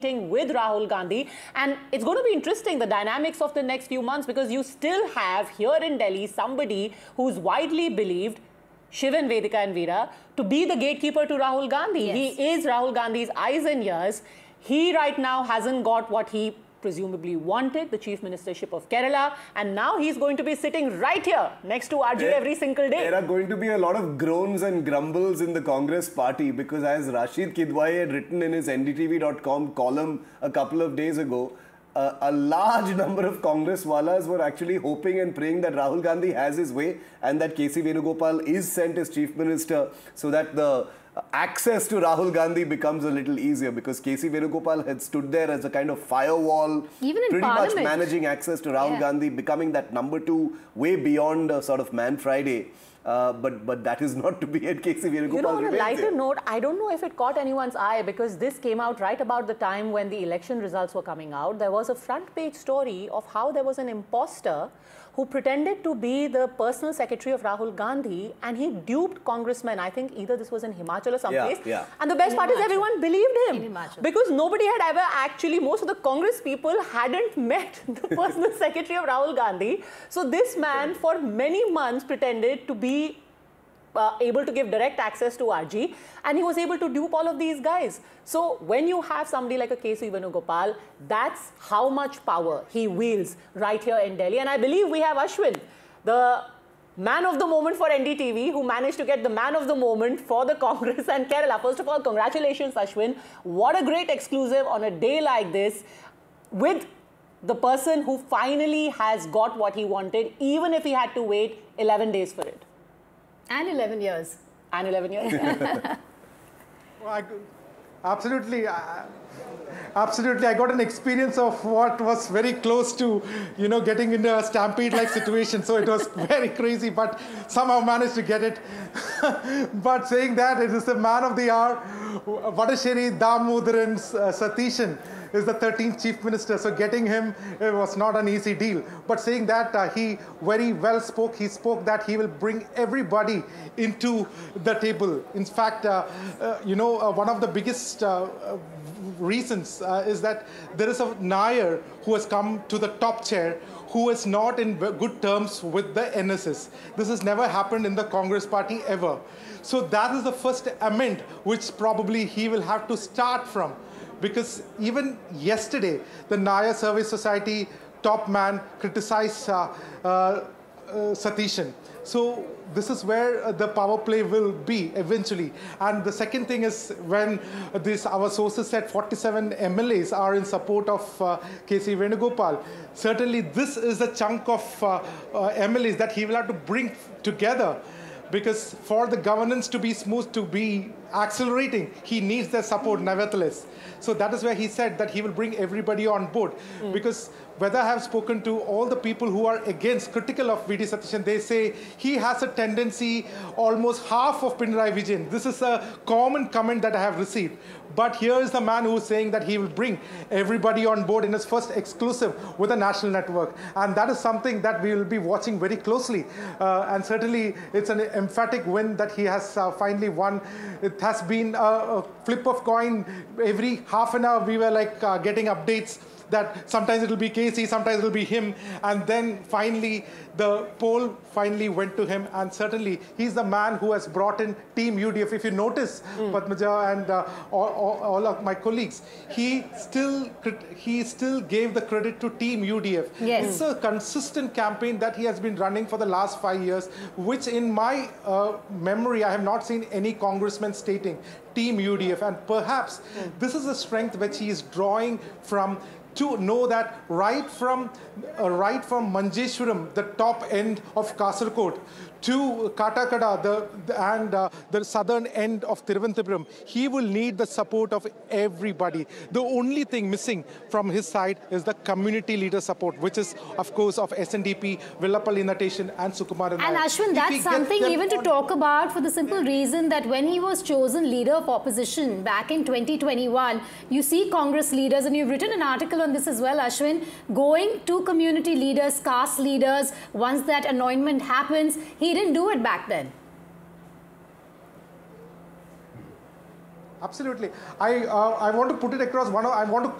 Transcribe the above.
with Rahul Gandhi, and it's going to be interesting, the dynamics of the next few months, because you still have here in Delhi somebody who's widely believed, Shivan, Vedika and Veera, to be the gatekeeper to Rahul Gandhi. Yes. He is Rahul Gandhi's eyes and ears. He right now hasn't got what he presumably wanted, the chief ministership of Kerala, and now he's going to be sitting right here next to RJ every single day. There are going to be a lot of groans and grumbles in the Congress party, because as Rashid Kidwai had written in his NDTV.com column a couple of days ago, a large number of Congress wallahs were actually hoping and praying that Rahul Gandhi has his way and that KC Venugopal is sent as chief minister, so that the access to Rahul Gandhi becomes a little easier, because KC Venugopal had stood there as a kind of firewall, even in pretty Parliament, much managing access to Rahul Gandhi, becoming that number 2 way beyond sort of Man Friday. But that is not to be at KC Venugopal. You know, on a lighter note, I don't know if it caught anyone's eye, because this came out right about the time when the election results were coming out. There was a front page story of how there was an imposter who pretended to be the personal secretary of Rahul Gandhi, and he duped congressmen. I think either this was in Himachal or someplace. Yeah. And the best part is everyone believed him, because nobody had ever actually, most of the Congress people hadn't met the personal secretary of Rahul Gandhi. So this man for many months pretended to be able to give direct access to RG, and he was able to dupe all of these guys. So when you have somebody like a KC Venugopal, that's how much power he wields right here in Delhi. And I believe we have Ashwin, the man of the moment for NDTV, who managed to get the man of the moment for the Congress and Kerala. First of all, congratulations, Ashwin. What a great exclusive on a day like this, with the person who finally has got what he wanted, even if he had to wait 11 days for it. And 11 years. And 11 years. Well, absolutely. Absolutely. I got an experience of what was very close to, you know, getting into a stampede-like situation. So it was very crazy, but somehow managed to get it. But saying that, it is the man of the hour, Vadashiri Damodaran Satishan is the 13th chief minister. So getting him, it was not an easy deal. But saying that, he very well spoke. He spoke that he will bring everybody into the table. In fact, you know, one of the biggest reasons is that there is a Nair who has come to the top chair, who is not in good terms with the NSS. This has never happened in the Congress party ever. So that is the first amendment which probably he will have to start from. Because even yesterday, the Nair Service Society top man criticized Satishan. So this is where the power play will be eventually. And the second thing is, when our sources said 47 MLAs are in support of KC Venugopal, certainly this is a chunk of MLAs that he will have to bring together. Because for the governance to be smooth, to be accelerating, he needs their support nevertheless. So that is where he said that he will bring everybody on board. Because whether I have spoken to all the people who are against, critical of VD Satishan, they say he has a tendency almost half of Pinarayi Vijayan. This is a common comment that I have received. But here is the man who is saying that he will bring everybody on board in his first exclusive with a national network. And that is something that we will be watching very closely. And certainly it's an emphatic win that he has finally won. It has been a flip of coin. Every half an hour we were like getting updates that sometimes it will be KC, sometimes it will be him. And then finally, the poll finally went to him. And certainly, he's the man who has brought in Team UDF. If you notice, Padmaja and all of my colleagues, he still gave the credit to Team UDF. Yes. It's a consistent campaign that he has been running for the last 5 years, which in my memory, I have not seen any congressman stating Team UDF. And perhaps this is a strength which he is drawing from, to know that right from Manjeshwaram, the top end of Kasaragod, to Katakada, the southern end of Thiruvananthapuram, he will need the support of everybody. The only thing missing from his side is the community leader support, which is, of course, of SNDP, Vellapalli Nateshan and Sukumaran Nair. And Ashwin, that's something even to talk about, for the simple reason that when he was chosen leader of opposition back in 2021, you see Congress leaders, and you've written an article on this as well, Ashwin, going to community leaders, caste leaders, once that anointment happens. He didn't do it back then. Absolutely. I want to put it across I want to